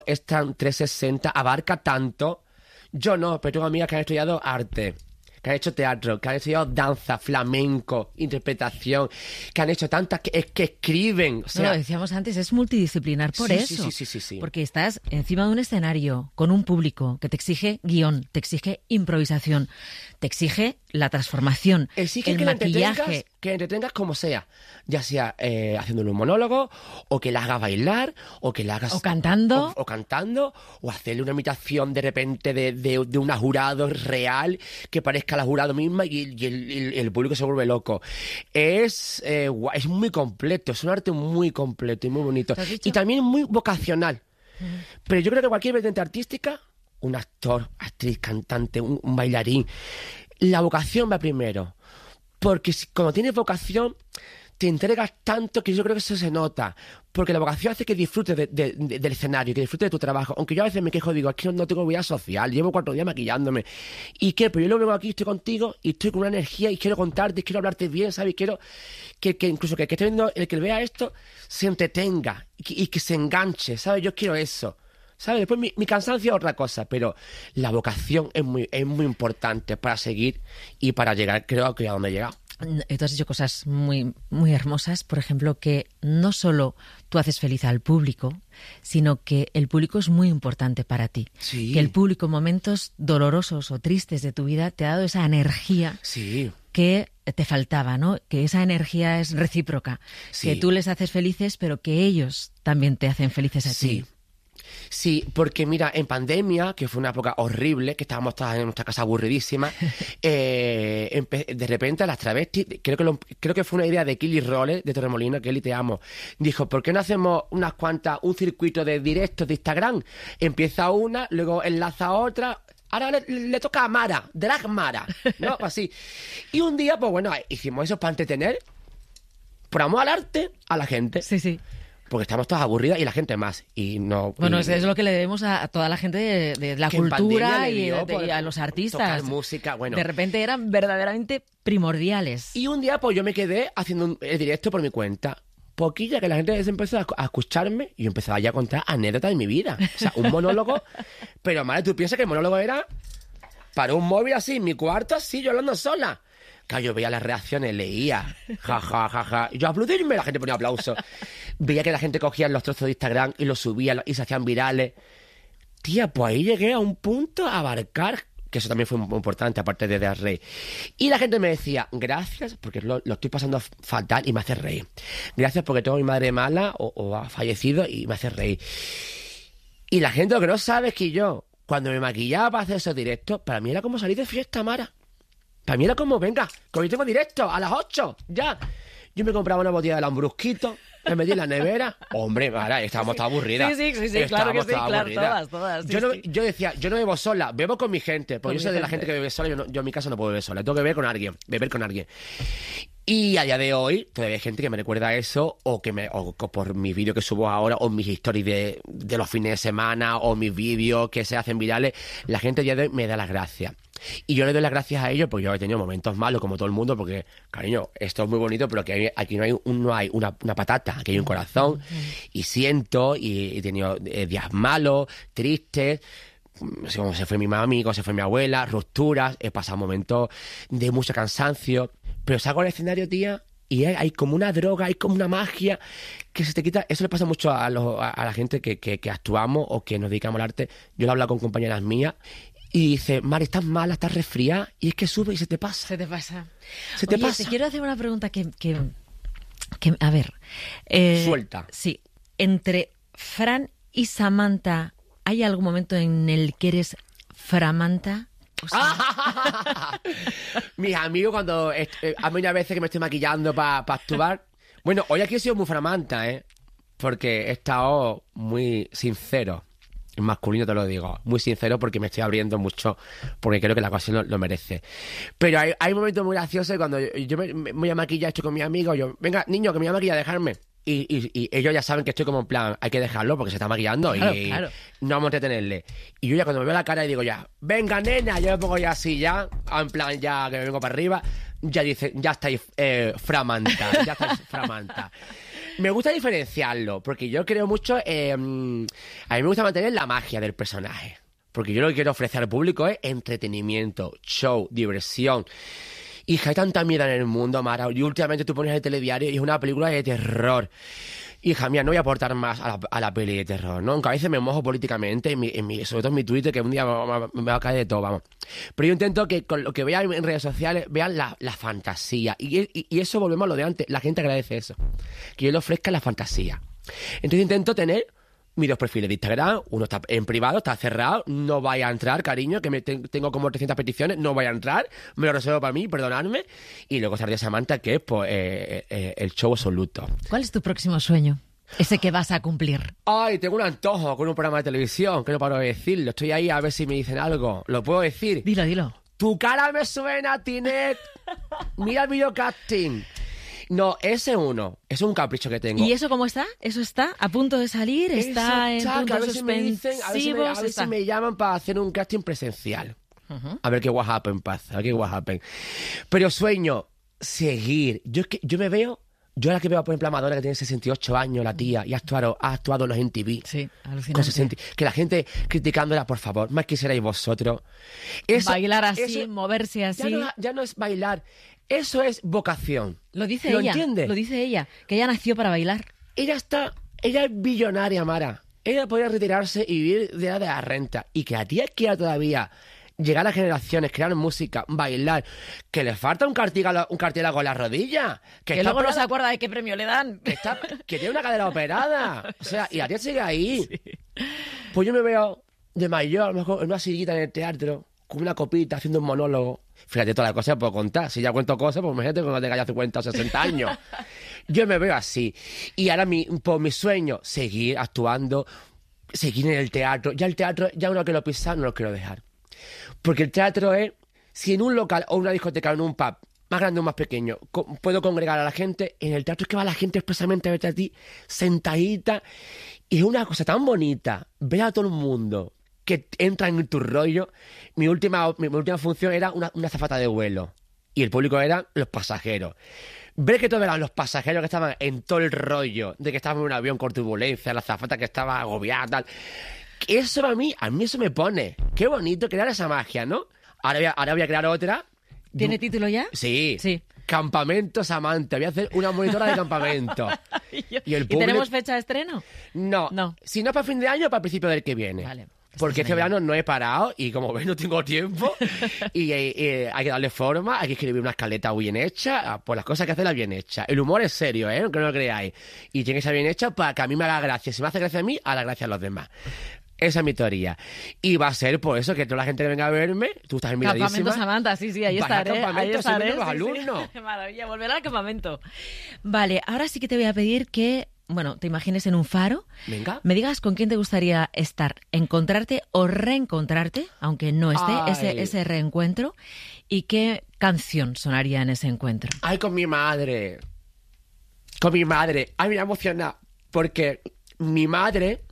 es tan 360, abarca tanto. Yo no, pero tengo amigas que han estudiado arte, que han hecho teatro, que han estudiado danza, flamenco, interpretación, que han hecho tantas que escriben. O sea, no, lo decíamos antes, es multidisciplinar por eso. Sí. Porque estás encima de un escenario con un público que te exige guión, te exige improvisación, te exige la transformación, exige el que maquillaje. Que entretengas como sea, ya sea haciéndole un monólogo, o que la hagas bailar, o que la hagas... O cantando. O cantando, o hacerle una imitación de repente de una jurado real, que parezca la jurado misma y el público se vuelve loco. Es muy completo, es un arte muy completo y muy bonito. Y también muy vocacional. Pero yo creo que cualquier vertiente artística, un actor, actriz, cantante, un bailarín, la vocación va primero. Porque cuando tienes vocación, te entregas tanto que yo creo que eso se nota. Porque la vocación hace que disfrutes del escenario, que disfrutes de tu trabajo. Aunque yo a veces me quejo, digo, es que no tengo vida social, llevo 4 días maquillándome. ¿Y qué? Pero yo luego vengo aquí, estoy contigo y estoy con una energía y quiero contarte, y quiero hablarte bien, ¿sabes? Y quiero que incluso que esté viendo, el que vea esto, se entretenga y que se enganche, ¿sabes? Yo quiero eso. ¿Sabes? Después mi cansancio es otra cosa, pero la vocación es muy importante para seguir y para llegar, creo que a donde he llegado. Tú has dicho cosas muy, muy hermosas, por ejemplo, que no solo tú haces feliz al público, sino que el público es muy importante para ti. Sí. Que el público en momentos dolorosos o tristes de tu vida te ha dado esa energía. Sí. Que te faltaba, ¿no? Que esa energía es recíproca. Sí. Que tú les haces felices, pero que ellos también te hacen felices a ti. Sí, porque mira, en pandemia, que fue una época horrible, que estábamos todas en nuestra casa aburridísimas, de repente a las travestis, creo que fue una idea de Kelly Roller, de Torremolinos, Kelly, te amo, dijo, ¿por qué no hacemos un circuito de directos de Instagram? Empieza una, luego enlaza a otra... Ahora le toca a Mara, Drag Mara, ¿no? Así. Y un día, pues bueno, hicimos eso para entretener, por amor al arte, a la gente. Sí. Porque estamos todas aburridas y la gente más. Y no. Bueno, es lo que le debemos a toda la gente de la cultura y a los artistas. Tocar música, bueno. De repente eran verdaderamente primordiales. Y un día, pues yo me quedé haciendo el directo por mi cuenta. Poquilla que la gente se empezó a escucharme y yo empezaba ya a contar anécdotas de mi vida. O sea, un monólogo. Pero, madre, tú piensas que el monólogo era para un móvil así, en mi cuarto así, yo hablando sola. Claro, yo veía las reacciones, leía, ja. Y yo aplaudirme, la gente ponía aplausos. Veía que la gente cogía los trozos de Instagram y los subía y se hacían virales. Tía, pues ahí llegué a un punto a abarcar, que eso también fue muy importante, aparte de dar rey. Y la gente me decía, gracias, porque lo estoy pasando fatal y me hace reír. Gracias porque tengo a mi madre mala o ha fallecido y me hace reír. Y la gente lo que no sabe es que yo, cuando me maquillaba para hacer esos directos, para mí era como salir de fiesta, Mara. Para mí era como, venga, que hoy tengo directo a las 8, ya. Yo me compraba una botella de Lambrusquito, me metí en la nevera. Hombre, Mara, estábamos todas aburridas. Sí, claro que sí, claro, todas. Yo decía, yo no bebo sola, bebo con mi gente. Porque yo soy de la gente que bebe sola, yo en mi casa no puedo beber sola. Tengo que beber con alguien. Y a día de hoy, todavía hay gente que me recuerda eso, o por mis vídeos que subo ahora, o mis stories de los fines de semana, o mis vídeos que se hacen virales. La gente a día de hoy me da las gracias. Y yo le doy las gracias a ellos porque yo he tenido momentos malos como todo el mundo porque, cariño, esto es muy bonito pero que aquí no hay una patata, aquí hay un corazón y siento y he tenido días malos, tristes, como se fue mi mami, como se fue mi abuela, rupturas, he pasado momentos de mucho cansancio, pero salgo al escenario, tía, y hay como una droga, hay como una magia que se te quita. Eso le pasa mucho a la gente que actuamos o que nos dedicamos al arte. Yo lo he hablado con compañeras mías y dice, Mari, estás mala, estás resfriada, y es que sube y se te pasa. Se te pasa. Te quiero hacer una pregunta que a ver. Suelta. Sí. Entre Fran y Samantha, ¿hay algún momento en el que eres Framanta? O sea... Mis amigos, cuando a mí una vez que me estoy maquillando para actuar. Bueno, hoy aquí he sido muy Framanta, porque he estado muy sincero. En masculino te lo digo, muy sincero porque me estoy abriendo mucho, porque creo que la ocasión lo merece. Pero hay momentos muy graciosos cuando yo me voy a maquillar, estoy con mis amigos, yo, venga, niño, que me voy a maquillar, dejarme. Y ellos ya saben que estoy como en plan, hay que dejarlo porque se está maquillando claro. No vamos a entretenerle. Y yo ya cuando me veo la cara y digo ya, venga, nena, yo me pongo ya así ya, en plan ya que me vengo para arriba, ya dice, ya estáis Framanta, ya estáis Framanta. Me gusta diferenciarlo, porque yo creo mucho... a mí me gusta mantener la magia del personaje. Porque yo lo que quiero ofrecer al público es entretenimiento, show, diversión. Hija, hay tanta mierda en el mundo, Mara. Y últimamente tú pones el telediario y es una película de terror. Hija mía, no voy a aportar más a la peli de terror, ¿no? Aunque a veces me mojo políticamente, sobre todo en mi Twitter, que un día me va a caer de todo, vamos. Pero yo intento que con lo que vean en redes sociales vean la fantasía. Y eso volvemos a lo de antes. La gente agradece eso. Que yo le ofrezca la fantasía. Entonces intento tener mis 2 perfiles de Instagram. Uno está en privado, está cerrado. No vaya a entrar, cariño, que tengo como 300 peticiones. No vaya a entrar. Me lo reservo para mí, perdonadme. Y luego está Samantha, que es pues, el show absoluto. ¿Cuál es tu próximo sueño? Ese que vas a cumplir. Ay, tengo un antojo con un programa de televisión, que no paro de decirlo. Estoy ahí a ver si me dicen algo. ¿Lo puedo decir? Dilo. Tu cara me suena, Tinet. Mira el videocasting. No, ese uno. Es un capricho que tengo. ¿Y eso cómo está? ¿Eso está a punto de salir? ¿Está en puntos a ver si me dicen, a ver si me llaman para hacer un casting presencial. A ver qué what happen pasa, a ver qué what happen. Pero sueño seguir. Yo me veo... Yo ahora que veo, por ejemplo, a Madonna, que tiene 68 años, la tía, y ha actuado en los MTV. Sí, alucinante. Que la gente criticándola, por favor, más quisierais vosotros. Bailar así, moverse así. Ya no es bailar, eso es vocación. Lo dice ¿Lo ella. entiendes? Lo dice ella, que ella nació para bailar. Ella es billonaria, Mara. Ella podría retirarse y vivir de la renta. Y que la tía quiera todavía llegar a generaciones, crear música, bailar, que le falta un cartílago en la rodilla. Que luego no se acuerda de qué premio le dan. Que tiene una cadera operada. O sea, y la tía sigue ahí. Sí. Pues yo me veo de mayor, a lo mejor en una sillita en el teatro, con una copita, haciendo un monólogo. Fíjate, todas las cosas que puedo contar. Si ya cuento cosas, pues imagínate cuando tenga ya 50 o 60 años. Yo me veo así. Y ahora mi sueño, seguir actuando, seguir en el teatro. Ya el teatro, ya uno que lo pisa, no lo quiero dejar. Porque el teatro es, si en un local o una discoteca o en un pub, más grande o más pequeño, puedo congregar a la gente, en el teatro es que va la gente expresamente a verte a ti, sentadita, y es una cosa tan bonita, ver a todo el mundo que entra en tu rollo. Mi última función era una azafata de vuelo, y el público eran los pasajeros. Ver que todos eran los pasajeros que estaban en todo el rollo, de que estaban en un avión con turbulencia, la azafata que estaba agobiada, tal... Eso a mí eso me pone. Qué bonito crear esa magia, ¿no? Ahora voy a crear otra. ¿Tiene título ya? Sí. Campamento Samantha. Voy a hacer una monitora de campamento. ¿Y tenemos fecha de estreno? No. Si no es para fin de año, para el principio del que viene. Vale. Porque este verano no he parado y como ves no tengo tiempo y hay que darle forma, hay que escribir una escaleta bien hecha, pues las cosas que hacerlas bien hechas. El humor es serio, aunque no lo creáis. Y tiene que ser bien hecha para que a mí me haga gracia. Si me hace gracia a mí, haga gracia a los demás. Esa es mi teoría. Y va a ser por eso que toda la gente que venga a verme, tú estás invitada. Campamento Samantha, sí, ahí estaré. Ahí estaré, los sí, alumnos. Sí. Maravilla, volver al campamento. Vale, ahora sí que te voy a pedir que, te imagines en un faro. Venga. Me digas con quién te gustaría estar, encontrarte o reencontrarte, aunque no esté, ese reencuentro, y qué canción sonaría en ese encuentro. Ay, con mi madre. Ay, me ha emocionado. Porque mi madre...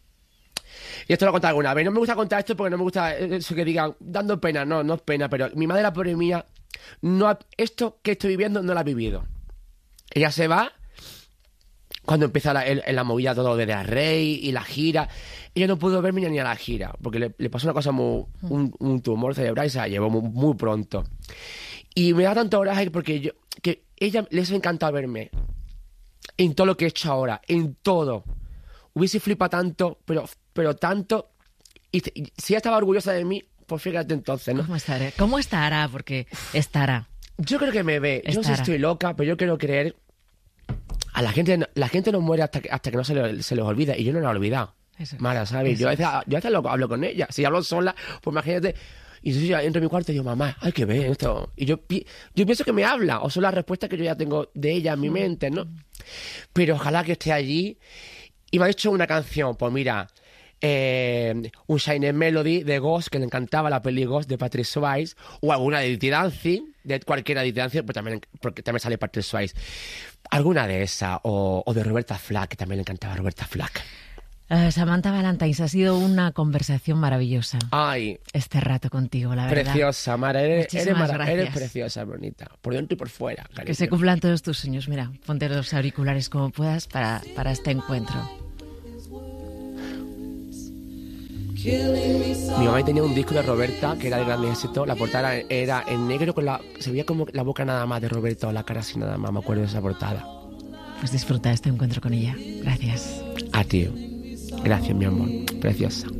Y esto lo he contado alguna vez. No me gusta contar esto porque no me gusta eso que digan, dando pena. No es pena, pero mi madre, la pobre mía, esto que estoy viviendo no lo ha vivido. Ella se va cuando empieza la movida todo de la Rey y la gira. Ella no pudo verme ni a la gira, porque le pasó una cosa un tumor cerebral y se la llevó muy pronto. Y me da tanto coraje porque que ella les ha encantado verme en todo lo que he hecho ahora, en todo. Hubiese flipado tanto, pero tanto. Y si ella estaba orgullosa de mí, pues fíjate entonces, ¿no? ¿Cómo estará? Porque estará. Yo creo que me ve. Yo no sé si estoy loca, pero yo quiero creer. A la gente no muere hasta que no se les olvida. Y yo no la he olvidado. Mara, ¿sabes? Yo a veces hablo con ella. Si hablo sola, pues imagínate. Y yo entro en mi cuarto y digo, mamá, hay que ver esto. Y yo pienso que me habla. O son las respuestas que yo ya tengo de ella en mi mente, ¿no? Pero ojalá que esté allí. Y me ha hecho una canción, pues mira, un Shining Melody de Ghost, que le encantaba la peli Ghost de Patrick Swayze, o alguna de Dirty Dancing, de cualquiera de Dirty Dancing, porque también sale Patrick Swayze. Alguna de esas, o de Roberta Flack, que también le encantaba a Roberta Flack. Samantha Valentines, ha sido una conversación maravillosa. Ay, este rato contigo, la verdad. Preciosa, Mara, eres gracias. preciosa, bonita, por dentro y por fuera, cariño. Que se cumplan todos tus sueños. Mira, ponte los auriculares como puedas para este encuentro. Mi mamá tenía un disco de Roberta que era de gran éxito. La portada era en negro, se veía como la boca nada más de Roberta o la cara así nada más. Me acuerdo de esa portada. Pues disfruta este encuentro con ella. Gracias. A ti. Gracias, mi amor. Preciosa.